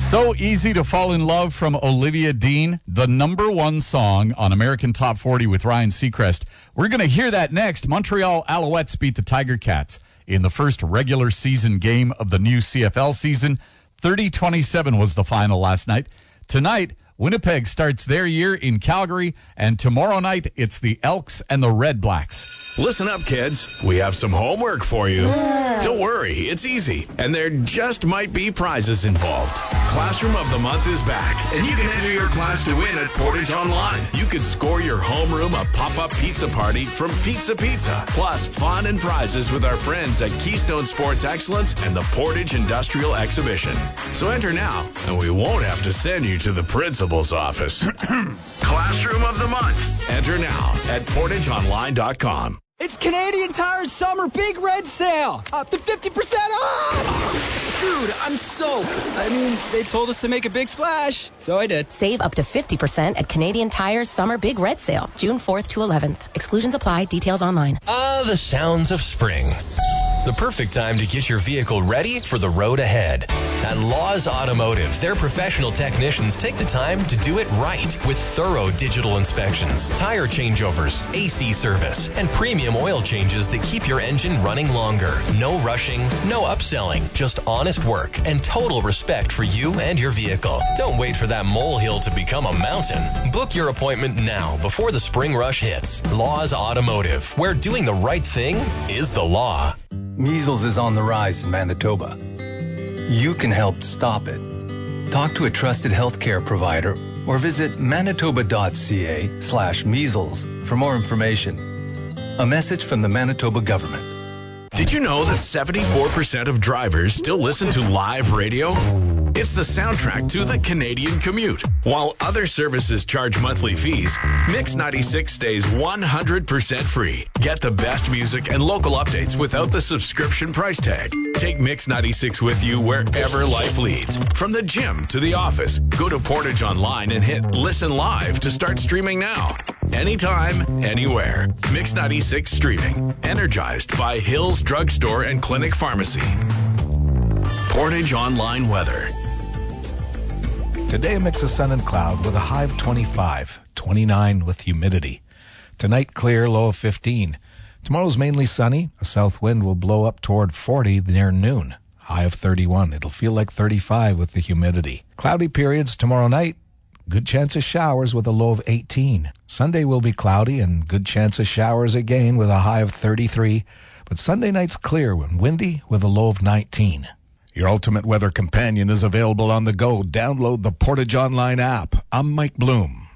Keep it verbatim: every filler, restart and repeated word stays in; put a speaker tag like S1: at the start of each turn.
S1: So Easy to Fall in Love from Olivia Dean, the number one song on American Top forty with Ryan Seacrest. We're going to hear that next. Montreal Alouettes beat the Tiger Cats in the first regular season game of the new C F L season. thirty twenty-seven was the final last night. Tonight, Winnipeg starts their year in Calgary, and tomorrow night, it's the Elks and the Red Blacks.
S2: Listen up, kids. We have some homework for you. Don't worry, it's easy, and there just might be prizes involved. Classroom of the Month is back, and you can enter your class to win at Portage Online. You could score your homeroom a pop-up pizza party from Pizza Pizza, plus fun and prizes with our friends at Keystone Sports Excellence and the Portage Industrial Exhibition. So enter now, and we won't have to send you to the principal's office. Classroom of the Month. Enter now at portage online dot com.
S3: It's Canadian Tire's summer big red sale. Up to fifty percent off. Dude, I'm soaked. I mean, they told us to make a big splash, so I did.
S4: Save up to fifty percent at Canadian Tire's summer big red sale, June fourth to eleventh. Exclusions apply. Details online.
S5: Ah, the sounds of spring. The perfect time to get your vehicle ready for the road ahead. At Laws Automotive, their professional technicians take the time to do it right with thorough digital inspections, tire changeovers, A C service, and premium oil changes that keep your engine running longer. No rushing, no upselling, just honest work and total respect for you and your vehicle. Don't wait for that molehill to become a mountain. Book your appointment now before the spring rush hits. Laws Automotive, where doing the right thing is the law.
S6: Measles is on the rise in Manitoba. You can help stop it. Talk to a trusted healthcare provider or visit manitoba.ca slash measles for more information. A message from the Manitoba government.
S2: Did you know that seventy-four percent of drivers still listen to live radio? It's the soundtrack to the Canadian commute. While other services charge monthly fees, Mix ninety-six stays one hundred percent free. Get the best music and local updates without the subscription price tag. Take Mix ninety-six with you wherever life leads. From the gym to the office, go to Portage Online and hit Listen Live to start streaming now. Anytime, anywhere. Mix ninety-six streaming. Energized by Hills Drugstore and Clinic Pharmacy. Portage Online weather.
S7: Today, a mix of sun and cloud with a high of twenty-five, twenty-nine with humidity. Tonight, clear, low of fifteen. Tomorrow's mainly sunny. A south wind will blow up toward forty near noon. High of thirty-one. It'll feel like thirty-five with the humidity. Cloudy periods tomorrow night. Good chance of showers with a low of eighteen. Sunday will be cloudy and good chance of showers again with a high of thirty-three. But Sunday night's clear and windy with a low of nineteen. Your ultimate weather companion is available on the go. Download the Portage Online app. I'm Mike Bloom.